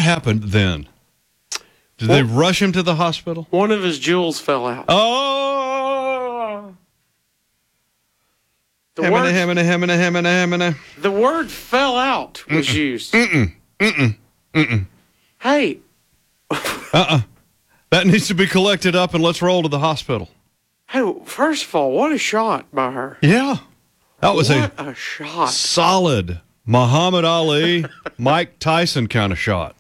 happened then? Did they rush him to the hospital? One of his jewels fell out. Oh! The word fell out was used. Hey. That needs to be collected up and let's roll to the hospital. Hey, first of all, what a shot by her. Yeah. That was a shot. Solid Muhammad Ali, Mike Tyson kind of shot.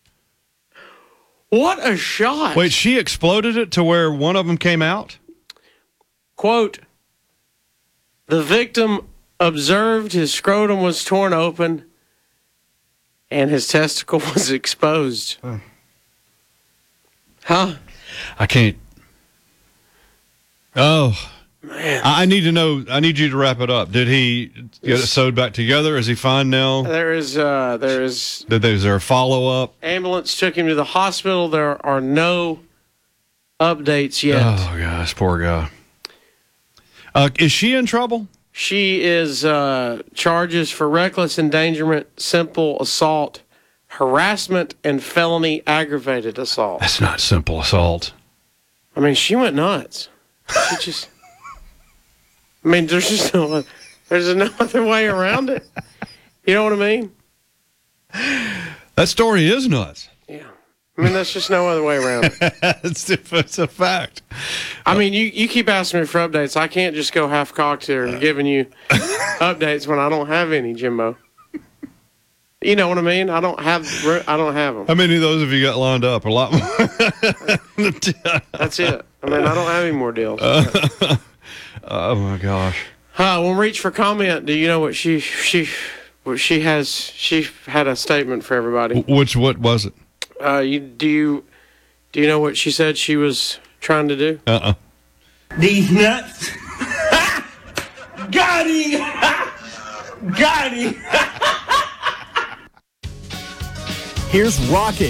What a shot. Wait, she exploded it to where one of them came out? Quote, the victim observed his scrotum was torn open and his testicle was exposed. Huh? I can't. Oh. Man. I need to know. I need you to wrap it up. Did he get it sewed back together? Is he fine now? There is. Is there a follow-up? Ambulance took him to the hospital. There are no updates yet. Oh, gosh, poor guy. Is she in trouble? She is charges for reckless endangerment, simple assault, harassment, and felony aggravated assault. That's not simple assault. I mean, she went nuts. She just... I mean, there's no other way around it. You know what I mean? That story is nuts. Yeah. I mean, there's just no other way around it. It's a fact. I mean, you keep asking me for updates. I can't just go half-cocked here and giving you updates when I don't have any, Jimbo. You know what I mean? I don't have them. How many of those have you got lined up? A lot more. That's it. I mean, I don't have any more deals. Oh my gosh. When we reach for comment, do you know what she has? She had a statement for everybody. What was it? Do you know what she said she was trying to do? These nuts. Got him. Got him. Here's Rocket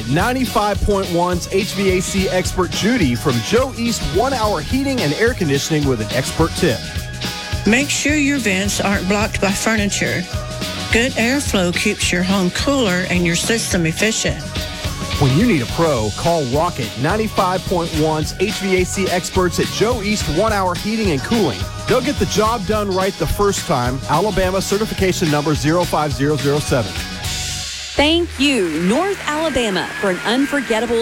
95.1's HVAC expert Judy from Joe East 1 Hour Heating and Air Conditioning with an expert tip. Make sure your vents aren't blocked by furniture. Good airflow keeps your home cooler and your system efficient. When you need a pro, call Rocket 95.1's HVAC experts at Joe East 1 Hour Heating and Cooling. They'll get the job done right the first time. Alabama certification number 05007. Thank you, North Alabama, for an unforgettable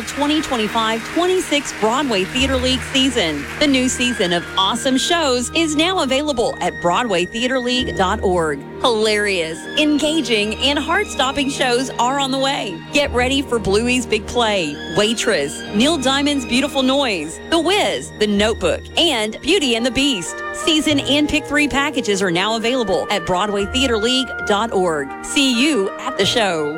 2025-26 Broadway Theater League season. The new season of awesome shows is now available at BroadwayTheaterLeague.org. Hilarious, engaging, and heart-stopping shows are on the way. Get ready for Bluey's Big Play, Waitress, Neil Diamond's Beautiful Noise, The Wiz, The Notebook, and Beauty and the Beast. Season and Pick 3 packages are now available at BroadwayTheaterLeague.org. See you at the show.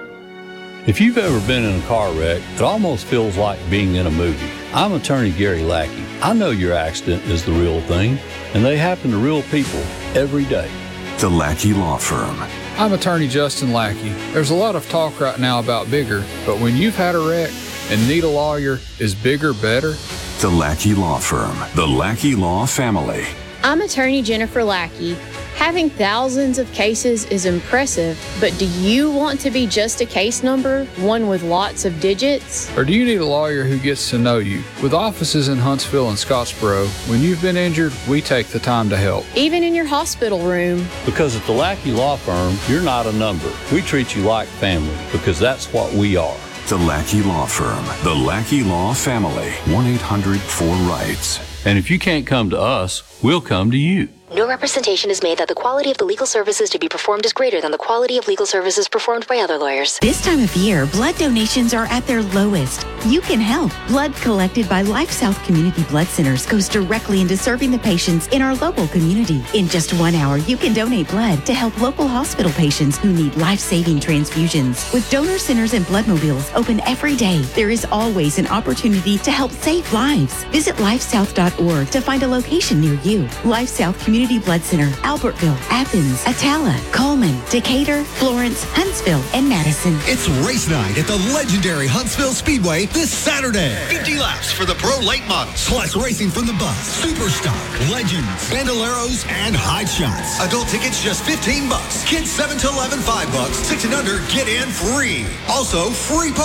If you've ever been in a car wreck, it almost feels like being in a movie. I'm attorney Gary Lackey. I know your accident is the real thing, and they happen to real people every day. The Lackey Law Firm. I'm attorney Justin Lackey. There's a lot of talk right now about bigger, but when you've had a wreck and need a lawyer, is bigger better? The Lackey Law Firm. The Lackey Law Family. I'm attorney Jennifer Lackey. Having thousands of cases is impressive, but do you want to be just a case number, one with lots of digits? Or do you need a lawyer who gets to know you? With offices in Huntsville and Scottsboro, when you've been injured, we take the time to help. Even in your hospital room. Because at the Lackey Law Firm, you're not a number. We treat you like family because that's what we are. The Lackey Law Firm. The Lackey Law Family. 1-800-4RIGHTS. And if you can't come to us, we'll come to you. No representation is made that the quality of the legal services to be performed is greater than the quality of legal services performed by other lawyers. This time of year, blood donations are at their lowest. You can help. Blood collected by Life South Community Blood Centers goes directly into serving the patients in our local community. In just 1 hour, you can donate blood to help local hospital patients who need life-saving transfusions. With donor centers and blood mobiles open every day, there is always an opportunity to help save lives. Visit lifesouth.org to find a location near you. Life South Community Blood Center, Albertville, Athens, Atala, Coleman, Decatur, Florence, Huntsville, and Madison. It's race night at the legendary Huntsville Speedway this Saturday. 50 laps for the Pro Late models, plus racing from the bus, Superstar, Legends, Bandoleros, and Hot Shots. Adult tickets just $15. Kids 7 to 11, $5. 6 and under, get in free. Also, free